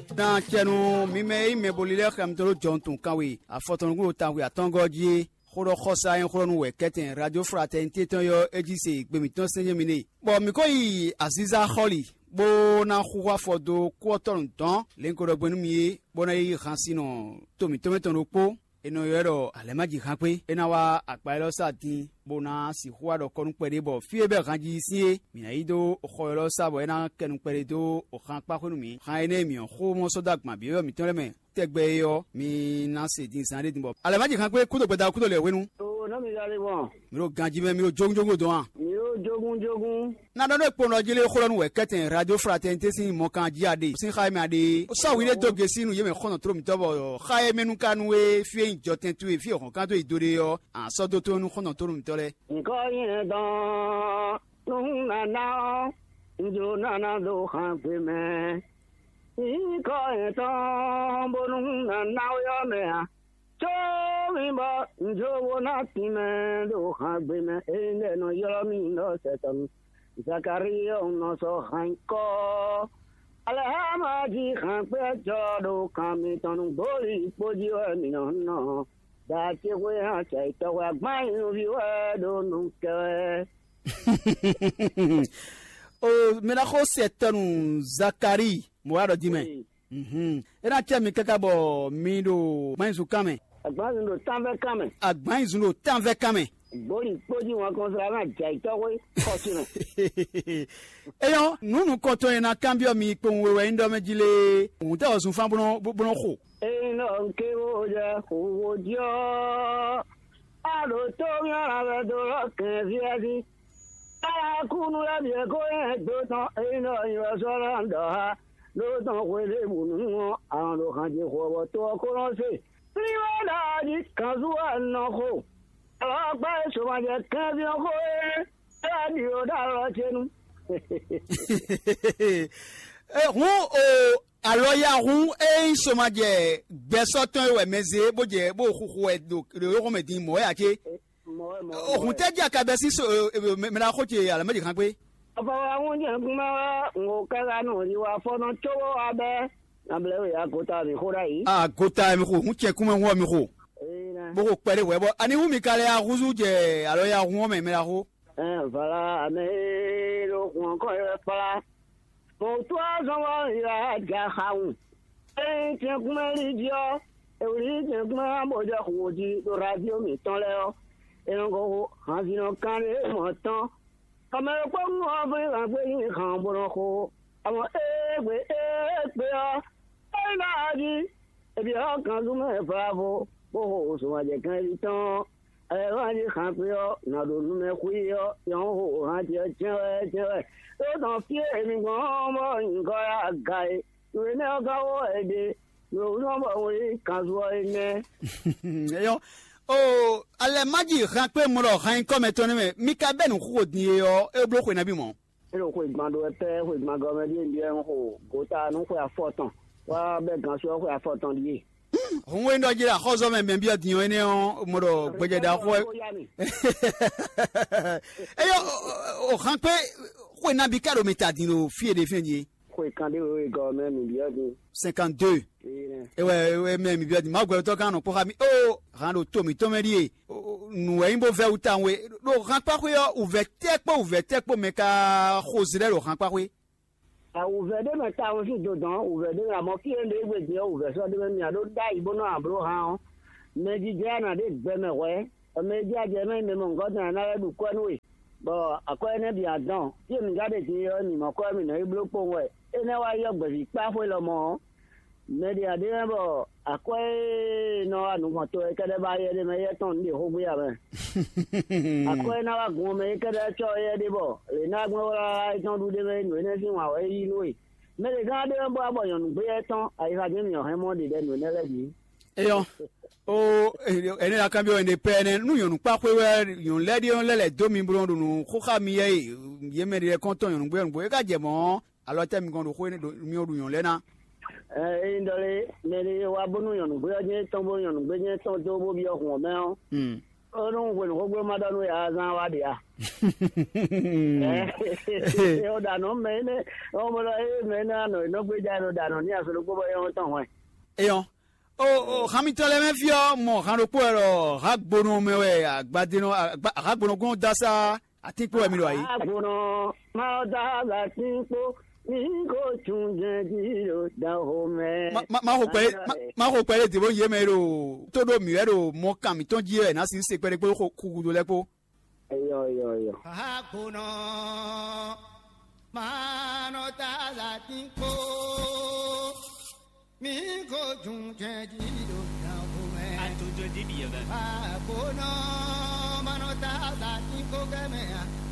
Dan chenu mime imebolile kamtoro John Kawi a fotongu tawi atongoji khoro khosa en khoro nuwe keten radio fraternité ton yo ejise gbemiton senjemine bo mikoyi Aziza Kholi bo na khuwa fodo kwoton don lenkoro gbenumi bo na yi khansino tomiton opo eno yero alemaji khanpe enawa akpailo sati bona si khuwa do konu pere bo fiebe ganji sie minaido khoyolo sabo ena kenu pere do o khanpa khonumi khaine mi kho mo sodak ma biyo mi tonleme tegbe yo mi na se din sanre din bo alemaji khanpe kudo gbeda kudo le wenu o na mi dale bon mi ro ganji me mi ro jogun do an mi ro jogun na do no pono jile kholo nu we keten radio fraternité sin mo kan ji ade sin khaime ade o sa wile doge sinu yeme khono tro mi tobo khaime nu kanu we fi joten tu fi o kan to idore yo an so do to nu khono tro mi tole nko yin don nu na njo na do khan pe me nko yin don bo nu na yo me a cho mi ba njo wo na ti me do khan pe me ene no yo mi no se tan Zakaria no so hanko alhamaji khan pe jodo kami tonu boli poji wa mi no da che we ha chai to wa mai vi wa do nu ke o mena kho setanu Zakari mo ado dime era chemi kaka bo mi do mainzu kame agbanzu do tanve kame boli poji wa kon sra na chai to we ko sinu eyo nunu koto ena cambio mi pon wewe ndo mejile unte osun fan bono kho no nke o ja o dio alo to ya la do ke viadi ala kunu la bi ko e do ton no yo so la ndo ha lo ton we le munu an lo kan je ko to ko no se priwa da di kazu an no ko ala ba so ma je ka bi ko e radio da lo chenu aloya hu somaje gbesotan we meze boje bo khuku e do ro medin mo ya ke o teja ka be si me na khoche ala meji kan pe aba won je kuma ngo kala no ri wa fo no chowo abe able ya kota mi khora yi kota mi khu mu che kuma ho mi khu bo ko pere we bo ani hu mi kale a khuzu je aloya hu me la ho voilà mais lo ko e pala pour toi j'envoie la gahaou et tu me lidio et oui tu me moja khoji do radio mi ton le et ngo hanzino kan le mo ton comme ko mo va ni kan bo ko amo gbe o la di e bi o kan lu me bravo bo so wa je kan ri ton wa ni kan pe o na do lu me ku yo ho ha je o don fie mi go mo ngo ya gai we ne ga wo ede no no mo we kan zo ene yo o ale maji ran pe mo ro han ko me to ni me mi ka benu ku odin yo e blo ko na bi mo e ro ko igban do te ko igban go me bi ndi en ho go ta nu ko afotan wa be gan so ko afotan di hun we ndo jira khozo me bi odin yo ni o mo ro gbeje da ko e yo o han pe ko na bi karo metadino fie de fenye ko kan de we go me mi bi odin 52 we me mi bi odin ma gwe to kan no po ha mi o ran do to mi to me ri nu e mbo ve utan we do ran pa ko yo ouverte po me ka khozire ro ran pa we a ouverte me ta o si do don ouverte na mo fi ende we di ouverte so de mi ado da ibo no abro ha me ji jana de gbe me we me ji aje me mo ngo na na du ko nu we bo akoy ne bi adan ti mi gade ti yo ni mo ko mi na iblo po we ene wa yo gbe pa fo lo mo me di ade bo akoy no anu mo to e kede ba ye de me ye ton di ho bu ya be akoy na wa gun me kede cho ye de bo le na gbo ra ton du de me nu ne si wa we yi lo me le ga de bo abo yon gbe ye ton ai ha de mi yo he mo de nu ne le bi eyo o ene la cambio ene pene nu yonu pa kwe yon ledi yon lele do mi bro nu ko kha mi ye me de konton yon gbe e ka je mo alo te mi gondo ko ne mi odu yon lena indole me wa bonu yon gbe je ton bo yon gbe je ton do bo bi o ko me o o no we no gbe ma da no ya zan wa de ya ó dànù mẹ́ni ọmọ lọ mẹ́ni àná ìnágbèjà ló dànù ní àsọ̀rọ̀ gbogbo ẹ̀hún tán wọ́n. èèyàn o hamitɔlɛ mɛ fiɔ mɔ hanokpo yɛrɛ hagbonu mɛwɛ agbadeno hagbonokun dasa ati kpo yɛ mi do ayi. agbono máa dá láti kó ní kò tún jẹ jí o dá o mẹ. ma ko pɛlɛ debo ye mɛ do to do mi yɛ do mɔ kami tɔn ji yɛ nasi se pɛlɛ kpo kuku do lɛ kpo. Yo. Agbono máa dá láti kó. Mi ko jun jẹji do na o mẹ. A tó jọ débi yẹn bẹ́ẹ̀. Agbono máa dá láti kó kẹ́mẹ́.